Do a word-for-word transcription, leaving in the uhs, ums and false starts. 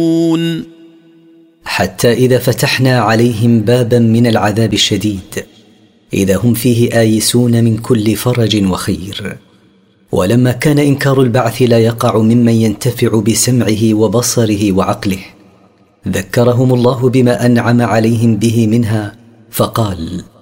حتى إذا فتحنا عليهم بابا من العذاب الشديد إذا هم فيه آيسون من كل فرج وخير. ولما كان إنكار البعث لا يقع ممن ينتفع بسمعه وبصره وعقله ذكرهم الله بما أنعم عليهم به منها فقال: